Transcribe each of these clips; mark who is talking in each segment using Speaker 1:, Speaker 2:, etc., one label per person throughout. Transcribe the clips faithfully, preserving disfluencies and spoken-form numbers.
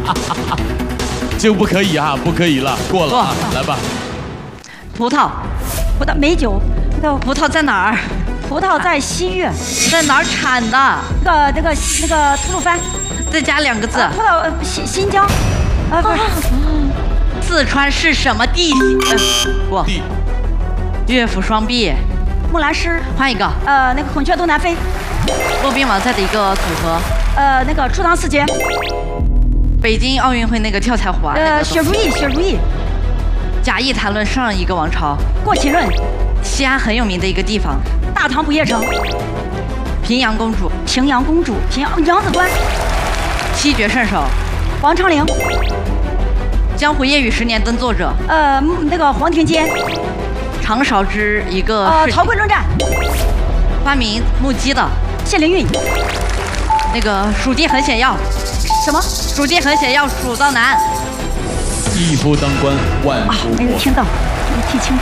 Speaker 1: 就不可以啊，不可以了，过了啊，来吧。
Speaker 2: 葡萄，
Speaker 3: 葡萄美酒，葡萄
Speaker 2: 葡萄在哪儿？
Speaker 3: 葡萄在西域，
Speaker 2: 在哪儿产的？
Speaker 3: 那个那个那个吐鲁番，
Speaker 2: 再加两个字。
Speaker 3: 呃、葡萄呃新新疆，啊不是，
Speaker 2: 四川是什么地形？不，
Speaker 1: 地。
Speaker 2: 乐府双璧。
Speaker 3: 木兰诗。
Speaker 2: 换一个。
Speaker 3: 呃，那个孔雀东南飞。
Speaker 2: 骆宾王在的一个组合。
Speaker 3: 呃，那个初唐四杰。
Speaker 2: 北京奥运会那个跳彩环。
Speaker 3: 呃，雪如意，雪如意。
Speaker 2: 贾谊谈论上一个王朝。
Speaker 3: 过秦论。
Speaker 2: 西安很有名的一个地方。
Speaker 3: 大唐不夜城。
Speaker 2: 平阳公主。
Speaker 3: 平阳公主。平阳杨子关。
Speaker 2: 七绝圣手。
Speaker 3: 王昌龄。
Speaker 2: 江湖夜雨十年灯作者。
Speaker 3: 呃，那个黄庭坚。
Speaker 2: 常少之一个。
Speaker 3: 呃，陶棍论战。
Speaker 2: 发明木屐的。
Speaker 3: 谢灵运。
Speaker 2: 那个蜀地很险要。
Speaker 3: 什么？
Speaker 2: 蜀地很险要，蜀道难。
Speaker 1: 一夫当关，万夫
Speaker 3: 没有听到，没听清。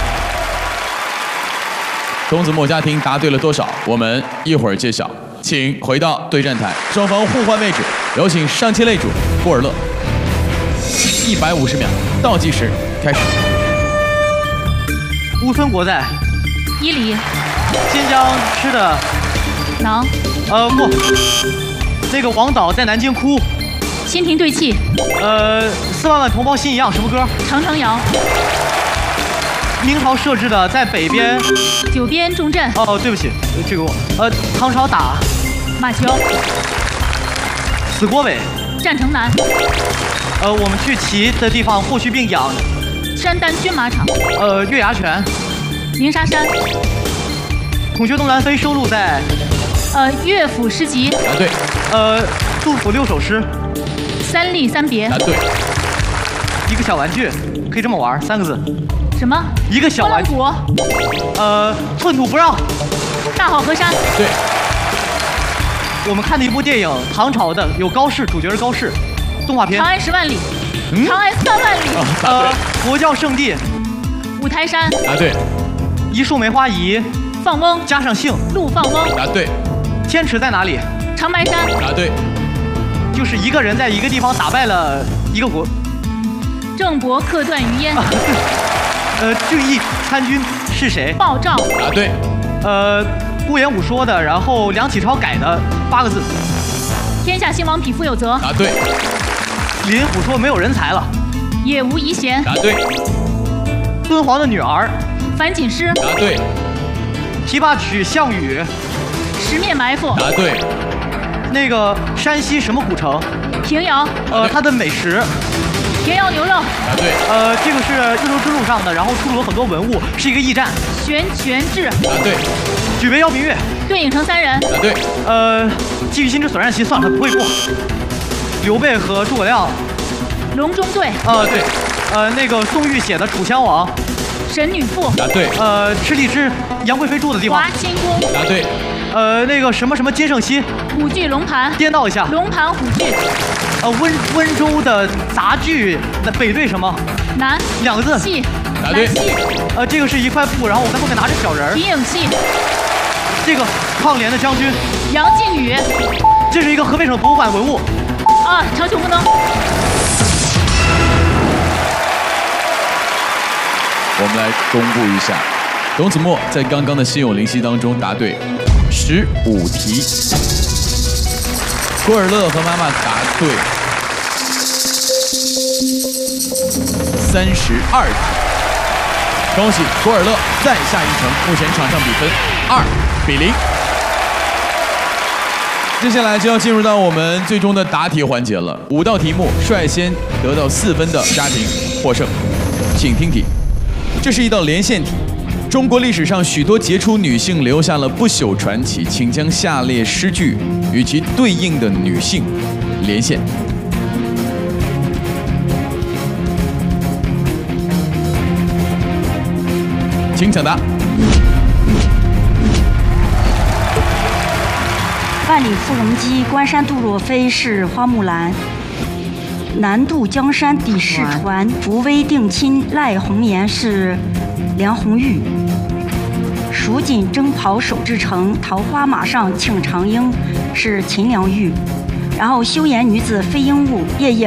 Speaker 1: 童子墨家庭答对了多少？我们一会儿揭晓。请回到对战台，双方互换位置，有请上期擂主郭尔乐。一百五十秒倒计时开始。
Speaker 4: 乌孙国在。
Speaker 5: 伊犁。
Speaker 4: 新疆吃的。
Speaker 5: 馕。
Speaker 4: 呃不，那个王导在南京哭。
Speaker 5: 蜻蜓对泣。
Speaker 4: 呃，四万万同胞心一样，什么歌？
Speaker 5: 长城谣。
Speaker 4: 明朝设置的在北边。
Speaker 5: 九边重镇。
Speaker 4: 哦，对不起，这个我呃，唐朝打。
Speaker 5: 马球。
Speaker 4: 死郭伟。
Speaker 5: 战城南。
Speaker 4: 呃，我们去骑的地方霍去病养。
Speaker 5: 山丹军马场。
Speaker 4: 呃，月牙泉。
Speaker 5: 鸣沙山。
Speaker 4: 孔雀东南飞收录在。
Speaker 5: 呃，乐府诗集。
Speaker 1: 答对。
Speaker 4: 呃，杜甫六首诗。
Speaker 5: 三吏三别。
Speaker 1: 答对。
Speaker 4: 一个小玩具，可以这么玩，三个字。
Speaker 5: 什么？
Speaker 4: 一个小玩具。呃，寸土不让。
Speaker 5: 大好河山。
Speaker 1: 对。
Speaker 4: 我们看的一部电影，唐朝的，有高适，主角是高适，动画片。
Speaker 5: 长安十万里。
Speaker 1: 嗯、
Speaker 5: 长安三万里。
Speaker 1: 啊、
Speaker 4: 呃，佛教圣地。
Speaker 5: 五台山。
Speaker 1: 答对。
Speaker 4: 一树梅花仪。
Speaker 5: 放翁。
Speaker 4: 加上姓。
Speaker 5: 陆放翁。
Speaker 1: 答对。
Speaker 4: 天池在哪里？
Speaker 5: 长白山。
Speaker 1: 答对。
Speaker 4: 就是一个人在一个地方打败了一个国。
Speaker 5: 郑伯克段于鄢。
Speaker 4: 呃，俊逸参军是谁？
Speaker 5: 鲍照。
Speaker 1: 答对。
Speaker 4: 呃，顾炎武说的，然后梁启超改的八个字。
Speaker 5: 天下兴亡，匹夫有责。
Speaker 1: 答对。
Speaker 4: 李林甫说没有人才了。
Speaker 5: 也无遗贤。
Speaker 1: 答对。
Speaker 4: 敦煌的女儿。
Speaker 5: 樊锦诗。
Speaker 1: 答对。
Speaker 4: 琵琶曲项羽。
Speaker 5: 十面埋伏。
Speaker 1: 答对。
Speaker 4: 那个山西什么古城？
Speaker 5: 平遥。
Speaker 4: 呃，它的美食。
Speaker 5: 平遥牛肉。
Speaker 1: 答对。
Speaker 4: 呃，这个是丝绸之路上的，然后出土了很多文物，是一个驿站。
Speaker 5: 悬悬置。
Speaker 1: 答对。
Speaker 4: 举杯邀明月。
Speaker 5: 对影成三人。
Speaker 1: 答对。
Speaker 4: 呃，基于心之所然席，算了，不会过。刘备和诸葛亮。
Speaker 5: 隆中对。
Speaker 4: 呃，对。呃，那个宋玉写的《楚襄王》。
Speaker 5: 神女赋。
Speaker 1: 答对。
Speaker 4: 呃，吃荔枝，杨贵妃住的地方。
Speaker 5: 华清宫。
Speaker 4: 答
Speaker 1: 对。
Speaker 4: 呃，那个什么什么金圣熙。
Speaker 5: 虎踞龙盘。
Speaker 4: 颠倒一下。
Speaker 5: 龙盘虎踞。
Speaker 4: 呃，温温州的杂剧，那北对什么？
Speaker 5: 南。
Speaker 4: 两个字。
Speaker 5: 戏。
Speaker 1: 答对。
Speaker 4: 呃，这个是一块布，然后我在后面拿着小人。
Speaker 5: 皮影戏。
Speaker 4: 这个抗联的将军。
Speaker 5: 杨靖宇。
Speaker 4: 这是一个河北省博物馆文物。
Speaker 5: 啊，长久不能。
Speaker 1: 我们来公布一下，董子墨在刚刚的心有灵犀当中答对十五题，郭尔乐和妈妈答对三十二题，恭喜郭尔乐再下一城，目前场上比分二比零。接下来就要进入到我们最终的答题环节了，五道题目率先得到四分的家庭获胜，请听题。这是一道连线题，中国历史上许多杰出女性留下了不朽传奇，请将下列诗句与其对应的女性连线。请抢答。
Speaker 3: 万里赴戎机，关山度若飞是花木兰。南渡江山抵世传，扶危定亲赖红颜是梁红玉。蜀锦征袍手制成，桃花马上庆长缨是秦良玉。然后修颜女子飞鹦鹉，夜夜